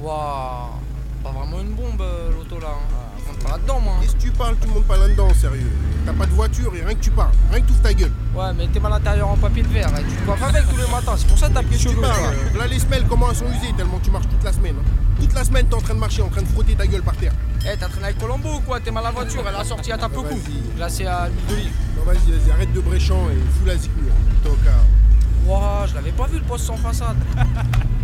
Waouh, pas vraiment une bombe l'auto là. Hein. Je monte pas là-dedans moi. Qu'est-ce que tu parles? Tu montes pas là-dedans, sérieux. T'as pas de voiture et rien que tu parles. Rien que tu ouvres ta gueule. Ouais, mais t'es mal à l'intérieur en papier de verre. Et tu te coiffes avec tous les matins. C'est pour ça que t'as plus de Qu'est-ce que tu cheveux. parles? Là, les semelles, comment elles sont usées tellement tu marches toute la semaine. Hein. Toute la semaine, t'es en train de marcher, en train de frotter ta gueule par terre. Eh, t'as traîné avec Colombo ou quoi? T'es mal à la voiture, elle a sorti à tape au cou. Vas-y. Là, c'est à l'huile d'olive. Non, vas-y, arrête de bréchant et fous la zigouille. Tocard. Waouh, je l'avais pas vu le poste sans façade.